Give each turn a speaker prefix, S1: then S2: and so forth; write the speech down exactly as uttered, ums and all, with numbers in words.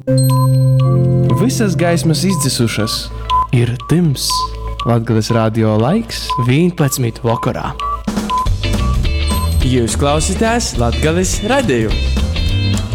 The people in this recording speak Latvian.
S1: Visas gaismas izdzisušas. Ir tims. Latgales radio laiks vienpadsmit vakarā. Jūs klausītās Latgales radio.